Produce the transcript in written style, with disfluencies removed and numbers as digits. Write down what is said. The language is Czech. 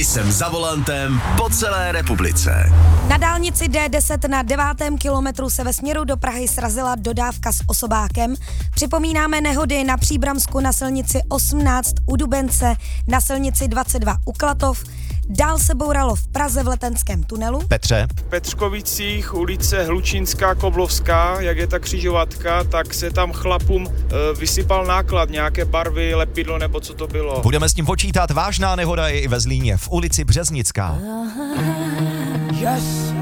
Jsem za volantem po celé republice. Na dálnici D10 na 9. kilometru se ve směru do Prahy srazila dodávka s osobákem. Připomínáme nehody na Příbramsku na silnici 18 u Dubence, na silnici 22 u Klatov. Dál se bouralo v Praze v Letenském tunelu. Petře. V Petřkovicích ulice Hlučínská, Koblovská, jak je ta křižovatka, tak se tam chlapům vysypal náklad, nějaké barvy, lepidlo nebo co to bylo. Budeme s tím počítat, vážná nehoda je i ve Zlíně v ulici Březnická. Yes.